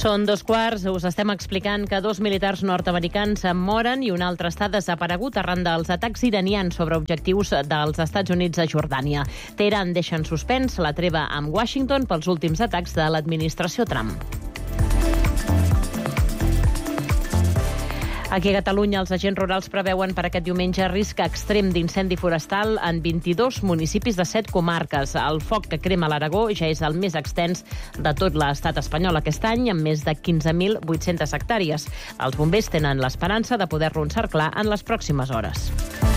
Són 2:15, us estem explicant que 2 militars nord-americans moren i un altre està desaparegut arran dels atacs iranians sobre objectius dels Estats Units a Jordània. Teheran deixa en suspens la treva amb Washington pels últims atacs de l'administració Trump. Aquí a Catalunya, els agents rurals preveuen per aquest diumenge risc extrem d'incendi forestal en 22 municipis de 7 comarques. El foc que crema l'Aragó ja és el més extens de tot l'estat espanyol aquest any, amb més de 15.800 hectàrees. Els bombers tenen l'esperança de poder-lo encerclar en les pròximes hores.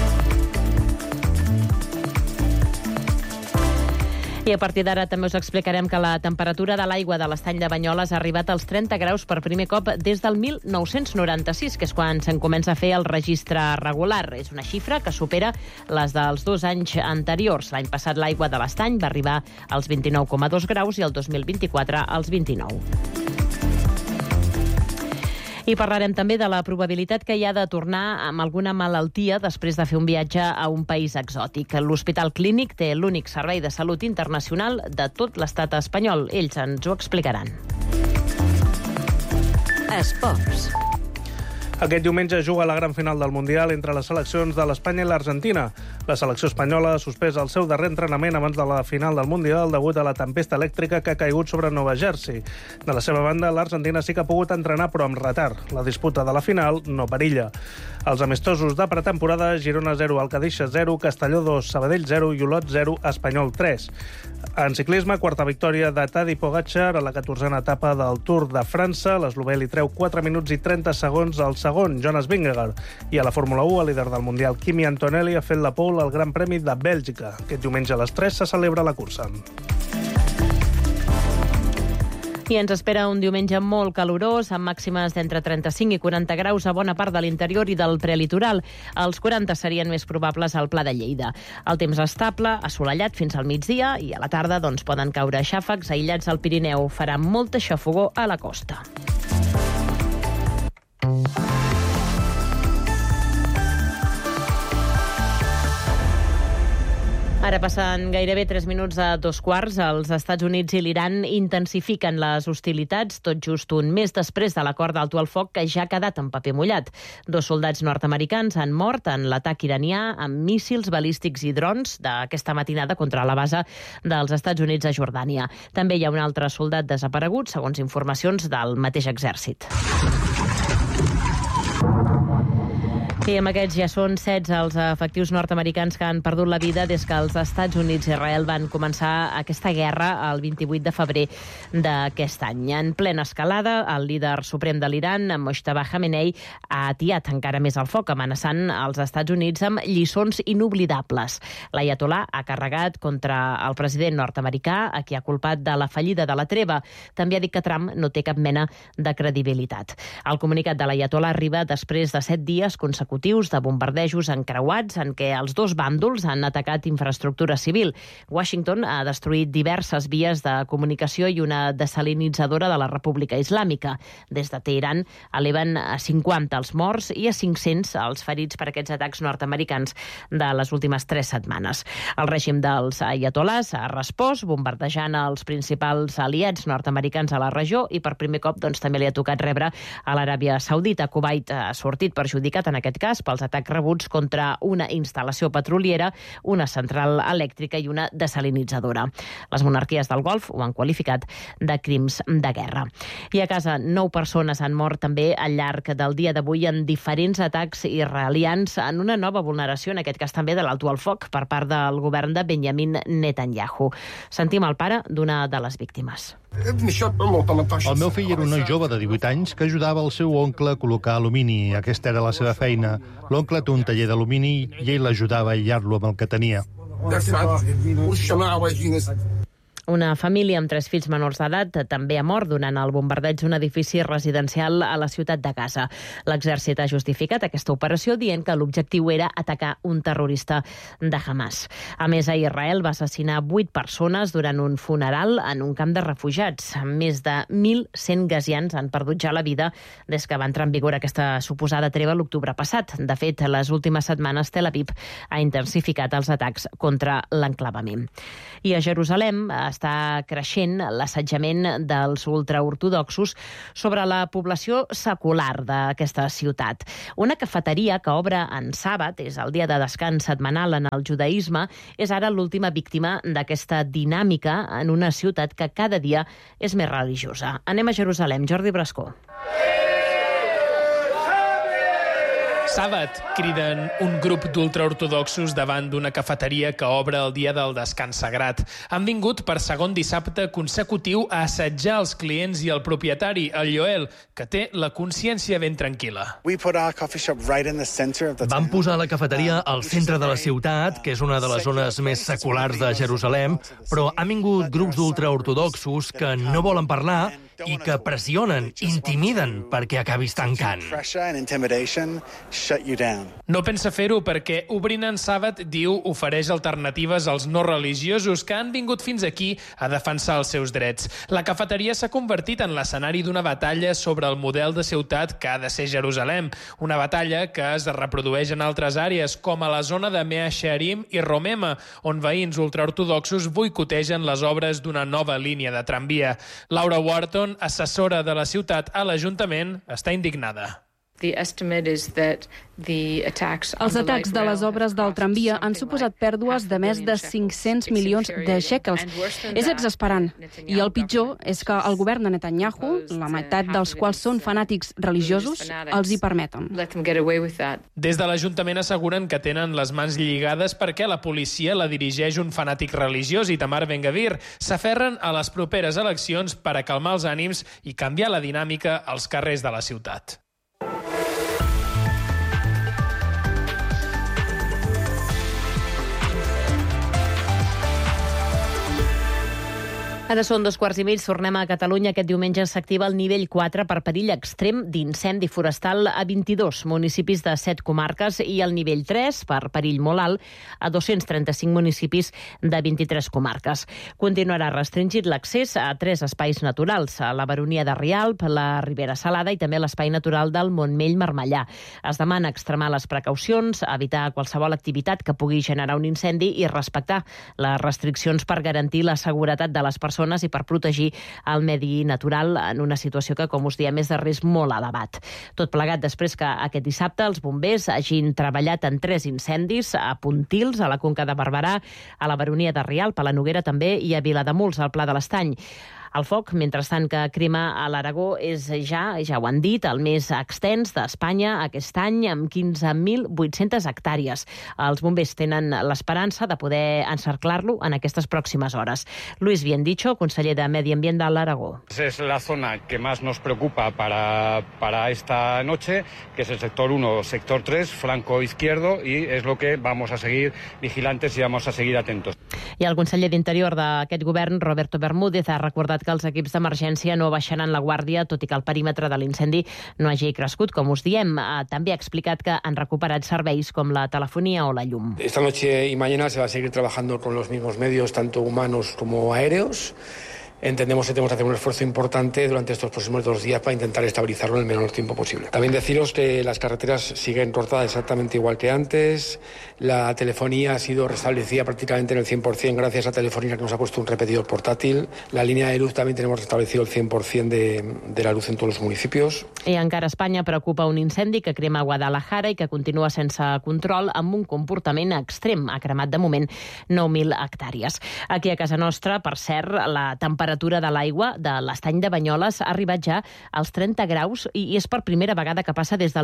I a partir d'ara també us explicarem que la temperatura de l'aigua de l'estany de Banyoles ha arribat als 30 graus per primer cop des del 1996, que és quan se'n comença a fer el registre regular. És una xifra que supera les dels 2 anys anteriors. L'any passat l'aigua de l'estany va arribar als 29,2 graus i el 2024 als 29. I parlarem també de la probabilitat que hi ha de tornar amb alguna malaltia després de fer un viatge a un país exòtic. L'Hospital Clínic té l'únic servei de salut internacional de tot l'estat espanyol. Ells ens ho explicaran. Esports. Aquest diumenge juga la gran final del Mundial entre les seleccions de l'Espanya i l'Argentina. La selecció espanyola ha suspès el seu darrer entrenament abans de la final del Mundial degut a la tempesta elèctrica que ha caigut sobre Nova Jersey. De la seva banda, l'Argentina sí que ha pogut entrenar, però amb retard. La disputa de la final no perilla. Els amistosos de pretemporada: Girona 0, Alcadix 0, Castelló 2, Sabadell 0 i Olot 0, Espanyol 3. En ciclisme, quarta victòria de Tadej Pogačar a la 14a etapa del Tour de França. L'eslovè li treu 4 minuts i 30 segons al segon, Jonas Vingegaard. I a la Fórmula 1, el líder del Mundial, Kimi Antonelli, ha fet la pole al Gran Premi de Bèlgica. Aquest diumenge a les 3 se celebra la cursa. I ens espera un diumenge molt calorós, amb màximes d'entre 35 i 40 graus a bona part de l'interior i del prelitoral. Els 40 serien més probables al Pla de Lleida. El temps estable, assolellat fins al migdia, i a la tarda poden caure xàfecs aïllats al Pirineu. Farà molta xafogor a la costa. Ara passen gairebé 3 minuts a 2:15. Els Estats Units i l'Iran intensifiquen les hostilitats, tot just un mes després de l'acord d'alto al foc que ja ha quedat en paper mullat. 2 soldats nord-americans han mort en l'atac iranià amb míssils balístics i drons d'aquesta matinada contra la base dels Estats Units a Jordània. També hi ha un altre soldat desaparegut, segons informacions del mateix exèrcit. I amb aquests ja són 16 els efectius nord-americans que han perdut la vida des que els Estats Units i Israel van començar aquesta guerra el 28 de febrer d'aquest any. En plena escalada, el líder suprem de l'Iran, Mojtaba Khamenei, ha atiat encara més el foc, amenaçant els Estats Units amb lliçons inoblidables. L'aiatolà ha carregat contra el president nord-americà, a qui ha culpat de la fallida de la treva. També ha dit que Trump no té cap mena de credibilitat. El comunicat de l'aiatolà arriba després de 7 dies consecutius de bombardejos encreuats en què els dos bàndols han atacat infraestructura civil. Washington ha destruït diverses vies de comunicació i una desalinitzadora de la República Islàmica. Des de Teheran eleven a 50 els morts i a 500 els ferits per aquests atacs nord-americans de les últimes 3 setmanes. El règim dels aiatolàs ha respost bombardejant els principals aliats nord-americans a la regió i per primer cop també li ha tocat rebre a l'Aràbia Saudita. Kuwait ha sortit perjudicat en aquest cas pels atacs rebuts contra una instal·lació petroliera, una central elèctrica i una desalinitzadora. Les monarquies del Golf ho han qualificat de crims de guerra. I a casa, 9 persones han mort també al llarg del dia d'avui en diferents atacs israelians en una nova vulneració, en aquest cas també de l'alto al foc, per part del govern de Benjamin Netanyahu. Sentim el pare d'una de les víctimes. El meu fill era un noi jove de 18 anys que ajudava el seu oncle a col·locar alumini. Aquesta era la seva feina. L'oncle té un taller d'alumini i ell l'ajudava a aïllar-lo amb el que tenia. Una família amb 3 fills menors d'edat també ha mort durant el bombardeig d'un edifici residencial a la ciutat de Gaza. L'exèrcit ha justificat aquesta operació dient que l'objectiu era atacar un terrorista de Hamas. A més, a Israel va assassinar 8 persones durant un funeral en un camp de refugiats. Més de 1.100 gazians han perdut ja la vida des que va entrar en vigor aquesta suposada treva l'octubre passat. De fet, les últimes setmanes Tel Aviv ha intensificat els atacs contra l'enclavament. I a Jerusalem està creixent l'assetjament dels ultraortodoxos sobre la població secular d'aquesta ciutat. Una cafeteria que obre en sàbat, és el dia de descans setmanal en el judaïsme, és ara l'última víctima d'aquesta dinàmica en una ciutat que cada dia és més religiosa. Anem a Jerusalem. Jordi Brascó. Sàbat, criden un grup d'ultraortodoxos davant d'una cafeteria que obre el dia del descans sagrat. Han vingut per segon dissabte consecutiu a assetjar els clients i el propietari, el Yoel, que té la consciència ben tranquil·la. Vam posar la cafeteria al centre de la ciutat, que és una de les zones més seculars de Jerusalem, però han vingut grups d'ultraortodoxos que no volen parlar i que pressionen, intimiden perquè acabis tancant. No pensa fer-ho perquè obrint en sàbat, diu, ofereix alternatives als no religiosos que han vingut fins aquí a defensar els seus drets. La cafeteria s'ha convertit en l'escenari d'una batalla sobre el model de ciutat que ha de ser Jerusalem. Una batalla que es reprodueix en altres àrees, com a la zona de Mea Shearim i Romema, on veïns ultraortodoxos boicotegen les obres d'una nova línia de tramvia. Laura Wharton, assessora de la ciutat a l'Ajuntament, està indignada. Els atacs de les obres del tramvia han suposat pèrdues de més de 500 milions de shekels. És exasperant. I el pitjor és que el govern de Netanyahu, la meitat dels quals són fanàtics religiosos, els hi permeten. Des de l'Ajuntament asseguren que tenen les mans lligades perquè la policia la dirigeix un fanàtic religiós, Itamar Ben-Gvir. S'aferren a les properes eleccions per a calmar els ànims i canviar la dinàmica als carrers de la ciutat. Ara són 2:15, tornem a Catalunya. Aquest diumenge s'activa el nivell 4 per perill extrem d'incendi forestal a 22 municipis de 7 comarques i el nivell 3 per perill molt alt a 235 municipis de 23 comarques. Continuarà restringit l'accés a 3 espais naturals, a la Baronia de Rialp, la Ribera Salada i també l'espai natural del Montmell-Marmellà. Es demana extremar les precaucions, evitar qualsevol activitat que pugui generar un incendi i respectar les restriccions per garantir la seguretat de les persones i per protegir el medi natural en una situació que, com us diem, és de risc molt elevat. Tot plegat després que aquest dissabte els bombers hagin treballat en 3 incendis a Pontils, a la Conca de Barberà, a la Baronia de Rialp, a la Noguera també i a Vilademuls, al Pla de l'Estany. El foc, mentrestant, que crema a l'Aragó és ja ho han dit, el més extens d'Espanya aquest any, amb 15.800 hectàrees. Els bombers tenen l'esperança de poder encerclar-lo en aquestes pròximes hores. Luis Biendicho, conseller de Medi Ambient de l'Aragó. Es la zona que más nos preocupa para esta noche, que es el sector 1, sector 3, flanco izquierdo, y es lo que vamos a seguir vigilantes y vamos a seguir atentos. I el conseller d'Interior d'aquest govern, Roberto Bermúdez, ha recordat que els equips d'emergència no baixaran la guàrdia, tot i que el perímetre de l'incendi no hagi crescut, com us diem. També ha explicat que han recuperat serveis com la telefonia o la llum. Esta noche y mañana se va a seguir trabajando con los mismos medios, tanto humanos como aéreos. Entendemos que tenemos que hacer un esfuerzo importante durante estos próximos 2 días para intentar estabilizarlo en el menor tiempo posible. También deciros que las carreteras siguen cortadas exactamente igual que antes. La telefonía ha sido restablecida prácticamente en el 100% gracias a Telefónica, que nos ha puesto un repetidor portátil. La línea de luz también tenemos restablecido el 100% de la luz en todos los municipios. I encara a Espanya preocupa un incendi que crema Guadalajara i que continua sense control amb un comportament extrem. Ha cremat de moment 9.000 hectàrees. Aquí a casa nostra, per cert, la temperatura de l'aigua de l'estany de Banyoles ha arribat ja als 30 graus i és per primera vegada que passa des del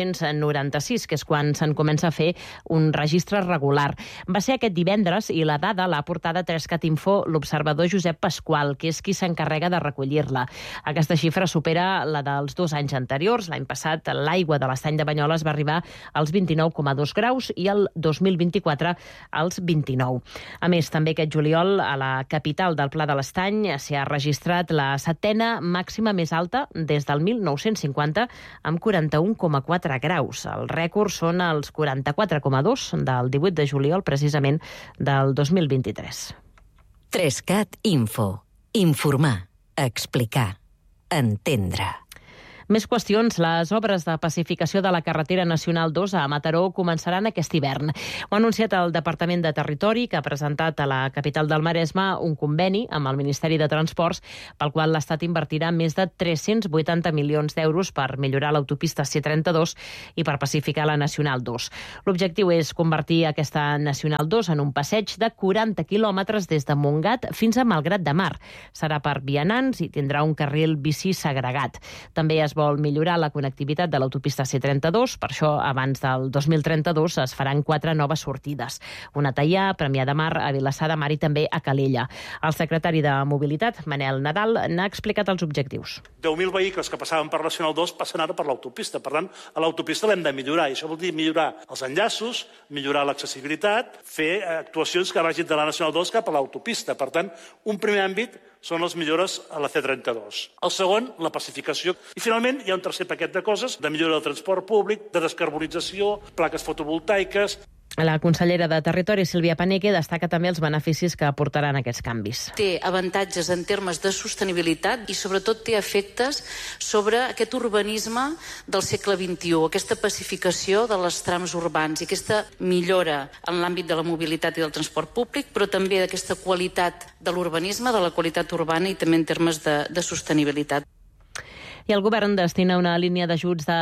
1996, que és quan se'n comença a fer un registre regular. Va ser aquest divendres i la dada l'ha portada a 3cat Info l'observador Josep Pasqual, que és qui s'encarrega de recollir-la. Aquesta xifra supera la dels 2 anys anteriors. L'any passat l'aigua de l'estany de Banyoles va arribar als 29,2 graus i el 2024 als 29. A més, també aquest juliol a la capital del Pla de l'Estany s'hi ha registrat la 7ª màxima més alta des del 1950 amb 41,4 graus. El rècord són els 44,2 del 18 de juliol, precisament del 2023. 3cat Info. Informar, explicar, entendre. Més qüestions. Les obres de pacificació de la carretera nacional 2 a Mataró començaran aquest hivern. Ho ha anunciat el Departament de Territori, que ha presentat a la capital del Maresme un conveni amb el Ministeri de Transports pel qual l'Estat invertirà més de 380 milions d'euros per millorar l'autopista C32 i per pacificar la Nacional 2. L'objectiu és convertir aquesta Nacional 2 en un passeig de 40 quilòmetres des de Montgat fins a Malgrat de Mar. Serà per vianants i tindrà un carril bici segregat. També es vol millorar la connectivitat de l'autopista C32, per això abans del 2032 es faran 4 noves sortides. Una a Teià, Premià de Mar, a Vilassar de Mar i també a Calella. El secretari de Mobilitat, Manel Nadal, n'ha explicat els objectius. 10.000 vehicles que passaven per Nacional 2 passen ara per l'autopista. Per tant, a l'autopista l'hem de millorar. I això vol dir millorar els enllaços, millorar l'accessibilitat, fer actuacions que vagin de la Nacional 2 cap a l'autopista. Per tant, un primer àmbit són les millores a la C32. El segon, la pacificació. I finalment hi ha un tercer paquet de coses, de millora del transport públic, de descarbonització, plaques fotovoltaiques. La consellera de Territori, Sílvia Paneque, destaca també els beneficis que aportaran aquests canvis. Té avantatges en termes de sostenibilitat i sobretot té efectes sobre aquest urbanisme del segle XXI, aquesta pacificació de les trams urbans i aquesta millora en l'àmbit de la mobilitat i del transport públic, però també d'aquesta qualitat de l'urbanisme, de la qualitat urbana i també en termes de sostenibilitat. I el govern destina una línia d'ajuts de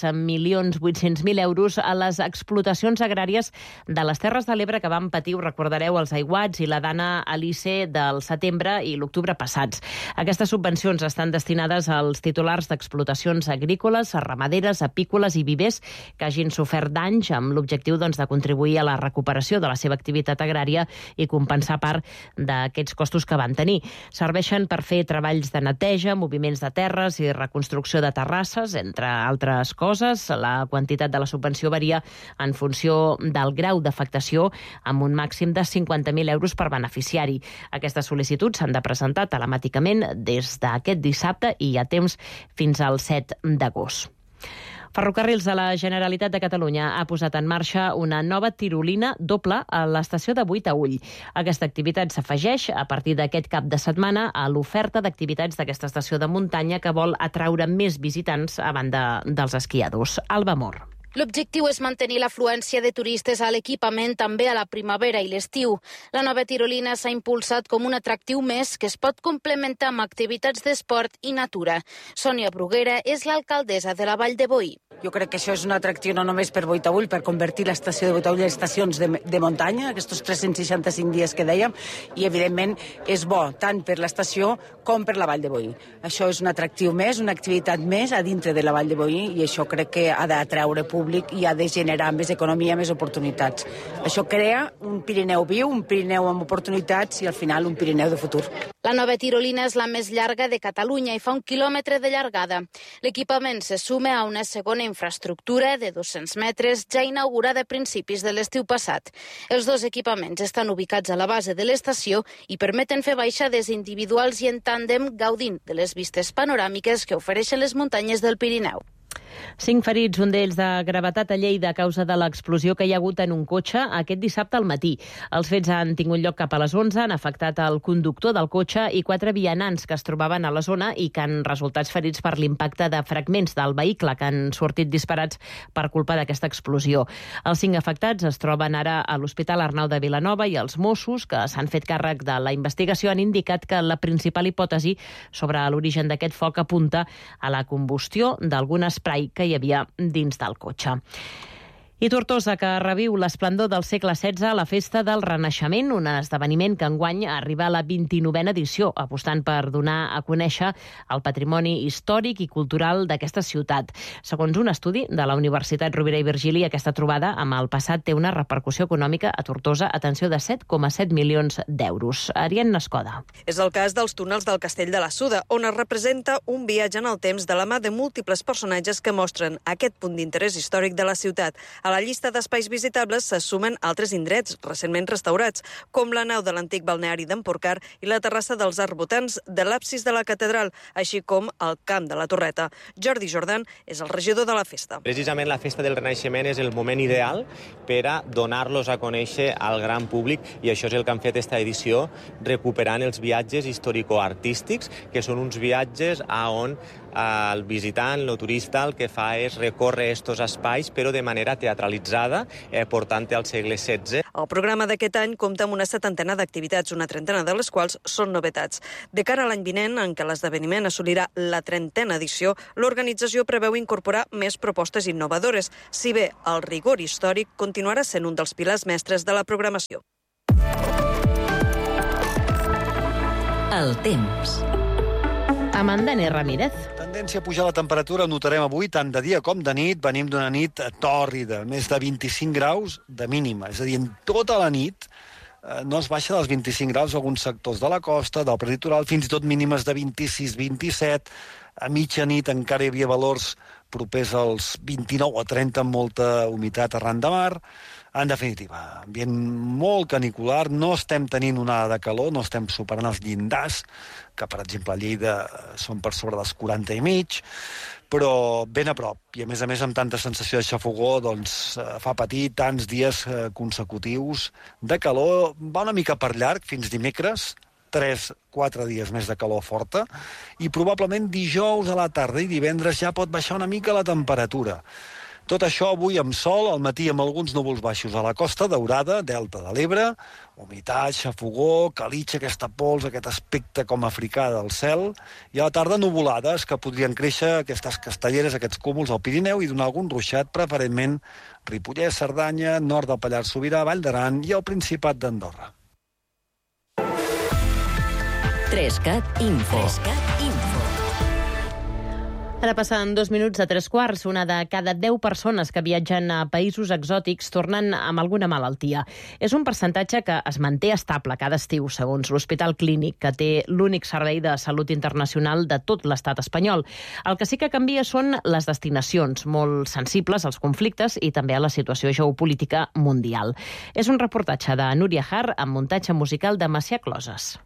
3.800.000 euros a les explotacions agràries de les Terres de l'Ebre que van patir, ho recordareu, els aiguats i la dana Alice del setembre i l'octubre passats. Aquestes subvencions estan destinades als titulars d'explotacions agrícoles, ramaderes, apícoles i vivers que hagin sofert danys amb l'objectiu de contribuir a la recuperació de la seva activitat agrària i compensar part d'aquests costos que van tenir. Serveixen per fer treballs de neteja, moviments de terres i reconstrucció de terrasses, entre altres coses. La quantitat de la subvenció varia en funció del grau d'afectació, amb un màxim de 50.000 euros per beneficiari. Aquestes sol·licituds s'han de presentar telemàticament des d'aquest dissabte i hi ha temps fins al 7 d'agost. Ferrocarrils de la Generalitat de Catalunya ha posat en marxa una nova tirolina doble a l'estació de Buitaüll. Aquesta activitat s'afegeix a partir d'aquest cap de setmana a l'oferta d'activitats d'aquesta estació de muntanya que vol atraure més visitants a banda dels esquiadors. Alba Mor. L'objectiu és mantenir l'afluència de turistes a l'equipament també a la primavera i l'estiu. La nova tirolina s'ha impulsat com un atractiu més que es pot complementar amb activitats d'esport i natura. Sònia Bruguera és l'alcaldessa de la Vall de Boí. Jo crec que això és un atractiu no només per Buitaüll, per convertir l'estació de Buitaüll en estacions de muntanya, aquests 365 dies que dèiem, i evidentment és bo tant per l'estació com per la Vall de Boí. Això és un atractiu més, una activitat més a dintre de la Vall de Boí i això crec que ha d'atraure públic i ha de generar més economia, més oportunitats. Això crea un Pirineu viu, un Pirineu amb oportunitats i al final un Pirineu de futur. La nova tirolina és la més llarga de Catalunya i fa 1 quilòmetre de llargada. L'equipament se suma a una segona infraestructura de 200 metres ja inaugurada a principis de l'estiu passat. Els dos equipaments estan ubicats a la base de l'estació i permeten fer baixades individuals i en tàndem gaudint de les vistes panoràmiques que ofereixen les muntanyes del Pirineu. 5 ferits, un d'ells de gravetat a Lleida a causa de l'explosió que hi ha hagut en un cotxe aquest dissabte al matí. Els fets han tingut lloc cap a les 11, han afectat el conductor del cotxe i 4 vianants que es trobaven a la zona i que han resultat ferits per l'impacte de fragments del vehicle que han sortit disparats per culpa d'aquesta explosió. Els 5 afectats es troben ara a l'Hospital Arnau de Vilanova i els Mossos, que s'han fet càrrec de la investigació, han indicat que la principal hipòtesi sobre l'origen d'aquest foc apunta a la combustió d'algun esprai que hi havia dins del cotxe. I Tortosa, que reviu l'esplendor del segle XVI a la Festa del Renaixement, un esdeveniment que enguany arriba a la 29a edició, apostant per donar a conèixer el patrimoni històric i cultural d'aquesta ciutat. Segons un estudi de la Universitat Rovira i Virgili, aquesta trobada amb el passat té una repercussió econòmica a Tortosa, atenció, de 7,7 milions d'euros. Ariadna Escoda. És el cas dels túnels del Castell de la Suda, on es representa un viatge en el temps de la mà de múltiples personatges que mostren aquest punt d'interès històric de la ciutat. A la llista d'espais visitables se sumen altres indrets recentment restaurats, com la nau de l'antic balneari d'Emporcar i la terrassa dels arbotans de l'absis de la catedral, així com el camp de la Torreta. Jordi Jordan és el regidor de la festa. Precisament la festa del Renaixement és el moment ideal per a donar-los a conèixer al gran públic, i això és el que han fet esta edició, recuperant els viatges històrico-artístics, que són uns viatges on el visitant, el turista, el que fa és recórrer estos espais, però de manera teatralitzada, portant al segle XVI. El programa d'aquest any compta amb una 70 d'activitats, una 30 de les quals són novetats. De cara a l'any vinent, en què l'esdeveniment assolirà la 30a edició, l'organització preveu incorporar més propostes innovadores, si bé el rigor històric continuarà sent un dels pilars mestres de la programació. El temps. Amandane Ramírez. Tendència a pujar la temperatura notarem avui tant de dia com de nit. Venim d'una nit tòrrida, més de 25 graus de mínima. És a dir, en tota la nit no es baixa dels 25 graus a alguns sectors de la costa, del prelitoral, fins i tot mínimes de 26-27. A mitjanit encara hi havia valors propers als 29 o 30 amb molta humitat arran de mar. En definitiva, ambient molt canicular, no estem tenint onada de calor, no estem superant els llindars, que per exemple a Lleida són per sobre dels 40 i mig, però ben a prop. I a més amb tanta sensació de xafogó, doncs fa patir tants dies consecutius de calor. Va una mica per llarg, fins dimecres, 3-4 dies més de calor forta, i probablement dijous a la tarda i divendres ja pot baixar una mica la temperatura. Tot això avui amb sol, al matí amb alguns núvols baixos a la Costa Daurada, Delta de l'Ebre, humitat, xafogó, calitxa, aquesta pols, aquest aspecte com africà del cel, i a la tarda nuvolades que podrien créixer aquestes castelleres, aquests cúmuls al Pirineu i donar algun ruixat, preferentment Ripollès, Cerdanya, nord del Pallars Sobirà, Vall d'Aran i el Principat d'Andorra. 3CAT Info. Ara passen 2 minuts de 3 quarts. Una de cada 10 persones que viatgen a països exòtics tornen amb alguna malaltia. És un percentatge que es manté estable cada estiu, segons l'Hospital Clínic, que té l'únic servei de salut internacional de tot l'estat espanyol. El que sí que canvia són les destinacions, molt sensibles als conflictes i també a la situació geopolítica mundial. És un reportatge de Núria Har amb muntatge musical de Macià Closes.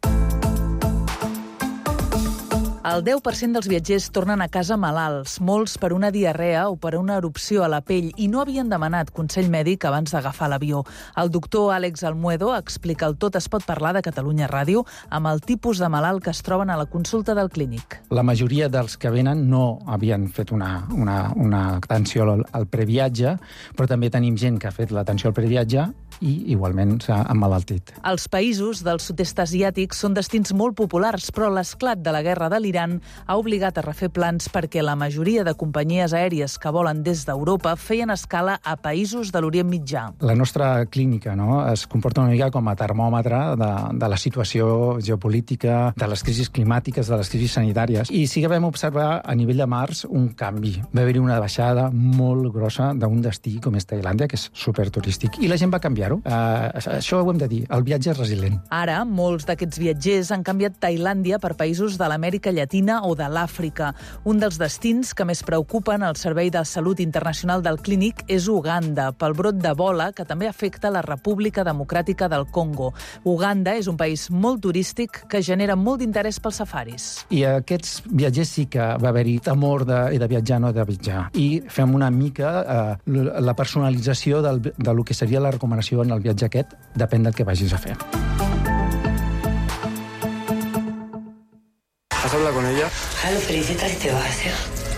El 10% dels viatgers tornen a casa malalts, molts per una diarrea o per una erupció a la pell, i no havien demanat consell mèdic abans d'agafar l'avió. El doctor Àlex Almuedo explica el Tot es pot parlar de Catalunya Ràdio amb el tipus de malalt que es troben a la consulta del clínic. La majoria dels que venen no havien fet una atenció al previatge, però també tenim gent que ha fet l'atenció al previatge i igualment s'ha emmalaltit. Els països del sud-est asiàtic són destins molt populars, però l'esclat de la guerra de l'Iran ha obligat a refer plans perquè la majoria de companyies aèries que volen des d'Europa feien escala a països de l'Orient Mitjà. La nostra clínica es comporta una mica com a termòmetre de la situació geopolítica, de les crisis climàtiques, de les crisis sanitàries. I sí que vam observar a nivell de març un canvi. Va haver-hi una baixada molt grossa d'un destí com és Tailàndia, que és superturístic, i la gent va canviar-ho. Això ho hem de dir, el viatge és resilient. Ara, molts d'aquests viatgers han canviat Tailàndia per països de l'Amèrica Llatina o de l'Àfrica. Un dels destins que més preocupen al Servei de Salut Internacional del Clínic és Uganda, pel brot d'Ebola que també afecta la República Democràtica del Congo. Uganda és un país molt turístic que genera molt d'interès pels safaris. I aquests viatgers sí que va haver-hi temor de viatjar o no de viatjar. I fem una mica la personalització del que seria la recomanació en el viatge aquest, depèn del que vagis a fer. ¿Has hablado con ella? Lo felicitas y te vas, ¿eh?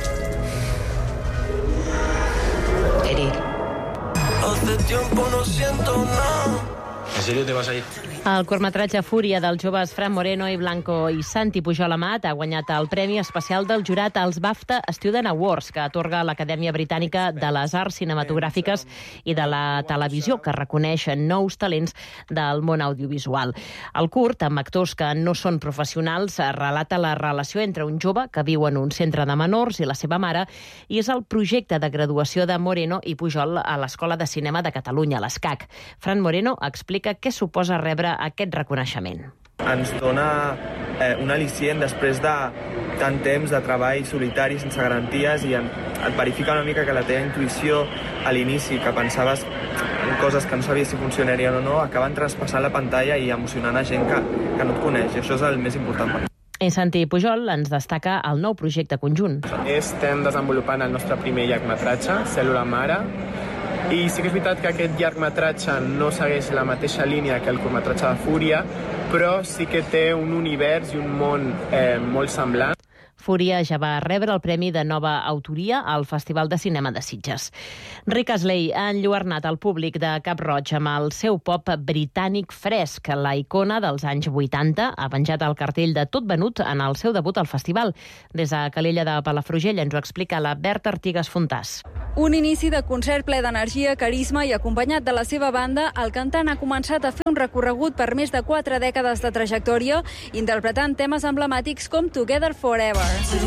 Eri. Hace tiempo no siento nada. ¿En serio te vas a ir? El curtmetratge Fúria dels joves Fran Moreno i Blanco i Santi Pujol Amat ha guanyat el Premi Especial del Jurat als BAFTA Student Awards, que atorga l'Acadèmia Britànica de les Arts Cinematogràfiques i de la Televisió, que reconeix nous talents del món audiovisual. El curt, amb actors que no són professionals, relata la relació entre un jove que viu en un centre de menors i la seva mare, i és el projecte de graduació de Moreno i Pujol a l'Escola de Cinema de Catalunya, l'ESCAC. Fran Moreno explica què suposa rebre aquest reconeixement. Ens dona un al·licient després de tant temps de treball solitari sense garanties i et verifica una mica que la teva intuïció a l'inici, que pensaves en coses que no sabies si funcionarien o no, acaben traspassant la pantalla i emocionant a gent que no et coneix, i això és el més important per mi. I Santi Pujol ens destaca el nou projecte conjunt. Estem desenvolupant el nostre primer llargmetratge, Cèl·lula Mare, i sí que és veritat que aquest llargmetratge no segueix la mateixa línia que el curtmetratge de Fúria, però sí que té un univers i un món molt semblant. Fúria ja va rebre el Premi de Nova Autoria al Festival de Cinema de Sitges. Rick Astley ha enlluernat el públic de Cap-roig amb el seu pop britànic fresc. La icona dels anys 80 ha penjat el cartell de tot venut en el seu debut al festival. Des de Calella de Palafrugell ens ho explica la Berta Artigas Fontàs. Un inici de concert ple d'energia, carisma i acompanyat de la seva banda, el cantant ha començat a fer un recorregut per més de 4 dècades de trajectòria, interpretant temes emblemàtics com Together Forever.